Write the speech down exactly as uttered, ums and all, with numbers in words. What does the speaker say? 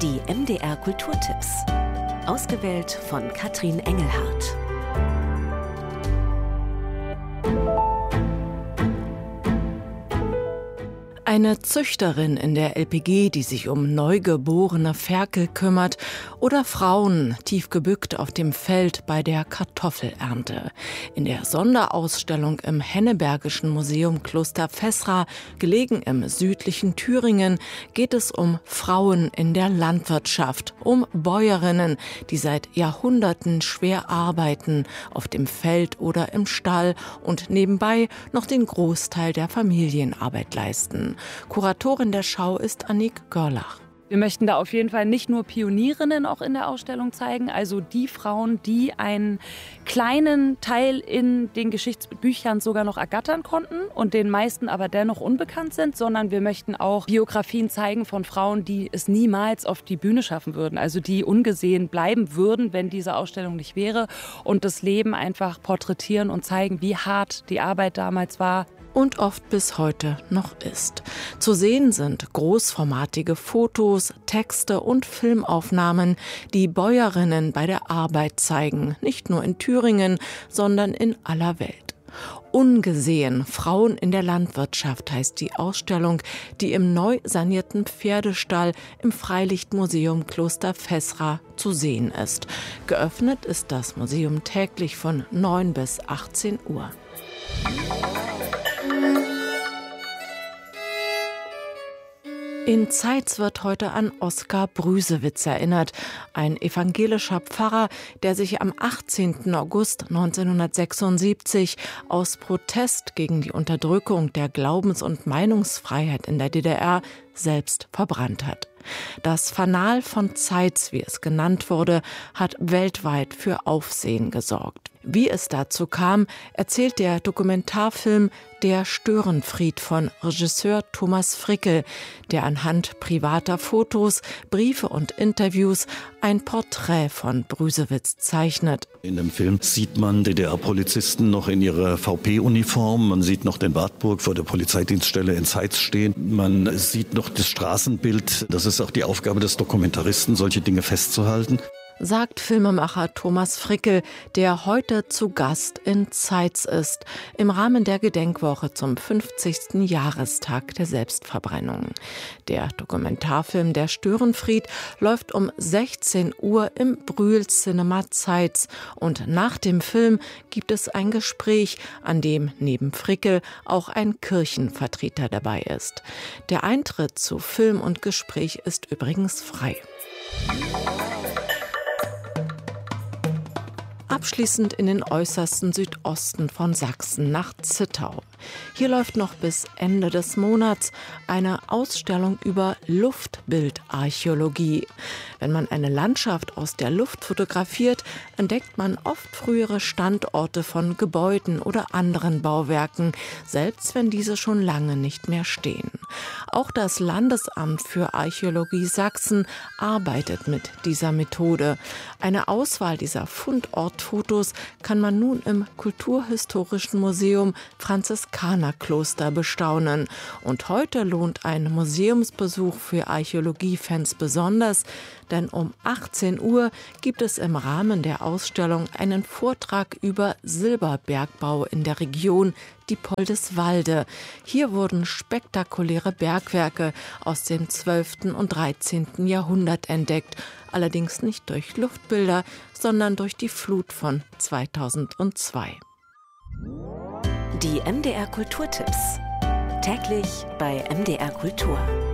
Die M D R Kulturtipps. Ausgewählt von Katrin Engelhardt. Eine Züchterin in der L P G, die sich um neugeborene Ferkel kümmert, oder Frauen tief gebückt auf dem Feld bei der Kartoffelernte. In der Sonderausstellung im Hennebergischen Museum Kloster Fessra, gelegen im südlichen Thüringen, geht es um Frauen in der Landwirtschaft, um Bäuerinnen, die seit Jahrhunderten schwer arbeiten, auf dem Feld oder im Stall und nebenbei noch den Großteil der Familienarbeit leisten. Kuratorin der Schau ist Annik Görlach. Wir möchten da auf jeden Fall nicht nur Pionierinnen auch in der Ausstellung zeigen, also die Frauen, die einen kleinen Teil in den Geschichtsbüchern sogar noch ergattern konnten und den meisten aber dennoch unbekannt sind, sondern wir möchten auch Biografien zeigen von Frauen, die es niemals auf die Bühne schaffen würden, also die ungesehen bleiben würden, wenn diese Ausstellung nicht wäre, und das Leben einfach porträtieren und zeigen, wie hart die Arbeit damals war. Und oft bis heute noch ist. Zu sehen sind großformatige Fotos, Texte und Filmaufnahmen, die Bäuerinnen bei der Arbeit zeigen, nicht nur in Thüringen, sondern in aller Welt. Ungesehen, Frauen in der Landwirtschaft heißt die Ausstellung, die im neu sanierten Pferdestall im Freilichtmuseum Kloster Fessra zu sehen ist. Geöffnet ist das Museum täglich von neun bis achtzehn Uhr. In Zeitz wird heute an Oskar Brüsewitz erinnert, ein evangelischer Pfarrer, der sich am achtzehnten August neunzehnhundertsechsundsiebzig aus Protest gegen die Unterdrückung der Glaubens- und Meinungsfreiheit in der D D R selbst verbrannt hat. Das Fanal von Zeitz, wie es genannt wurde, hat weltweit für Aufsehen gesorgt. Wie es dazu kam, erzählt der Dokumentarfilm Der Störenfried von Regisseur Thomas Fricke, der anhand privater Fotos, Briefe und Interviews ein Porträt von Brüsewitz zeichnet. In dem Film sieht man D D R-Polizisten noch in ihrer V P-Uniform. Man sieht noch den Wartburg vor der Polizeidienststelle in Zeitz stehen. Man sieht noch das Straßenbild. Das ist auch die Aufgabe des Dokumentaristen, solche Dinge festzuhalten, sagt Filmemacher Thomas Fricke, der heute zu Gast in Zeitz ist, im Rahmen der Gedenkwoche zum fünfzigsten Jahrestag der Selbstverbrennung. Der Dokumentarfilm Der Störenfried läuft um sechzehn Uhr im Brühl Cinema Zeitz, und nach dem Film gibt es ein Gespräch, an dem neben Fricke auch ein Kirchenvertreter dabei ist. Der Eintritt zu Film und Gespräch ist übrigens frei. Abschließend in den äußersten Südosten von Sachsen nach Zittau. Hier läuft noch bis Ende des Monats eine Ausstellung über Luftbildarchäologie. Wenn man eine Landschaft aus der Luft fotografiert, entdeckt man oft frühere Standorte von Gebäuden oder anderen Bauwerken, selbst wenn diese schon lange nicht mehr stehen. Auch das Landesamt für Archäologie Sachsen arbeitet mit dieser Methode. Eine Auswahl dieser Fundortfotos kann man nun im Kulturhistorischen Museum Franziskanerkloster bestaunen. Und heute lohnt ein Museumsbesuch für Archäologiefans besonders, denn um achtzehn Uhr gibt es im Rahmen der Ausstellung einen Vortrag über Silberbergbau in der Region Diepoldeswalde. Hier wurden spektakuläre Bergwerke aus dem zwölften und dreizehnten Jahrhundert entdeckt, allerdings nicht durch Luftbilder, sondern durch die Flut von zweitausendzwei. Die M D R Kulturtipps. Täglich bei M D R Kultur.